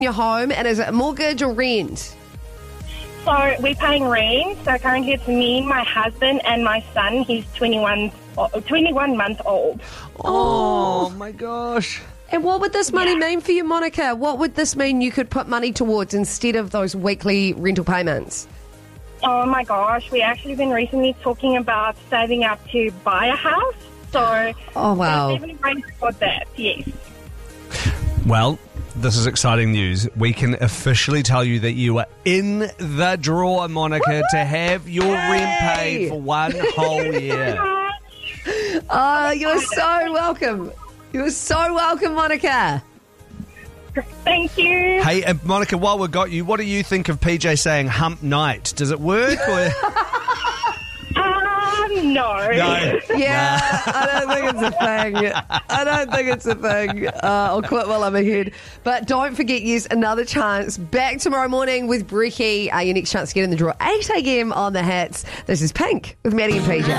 your home, and is it mortgage or rent? So we're paying rent. So currently it's me, my husband, and my son. He's 21 months old. Oh, my gosh. And what would this money mean for you, Monica? What would this mean you could put money towards instead of those weekly rental payments? Oh, my gosh. We actually been recently talking about saving up to buy a house. So Oh, wow. we're definitely going for that, yes. Well, this is exciting news. We can officially tell you that you are in the draw, Monica, to have your rent paid for one whole year. Oh, you're so welcome. You're so welcome, Monica. Thank you. Hey, Monica, while we've got you, what do you think of PJ saying hump night? Does it work? Or... No. Yeah, I don't think it's a thing. I'll quit while I'm ahead. But don't forget, yes, another chance. Back tomorrow morning with Brekkie. Your next chance to get in the draw, 8 a.m. on the Hats. This is Pink with Maddie and PJ.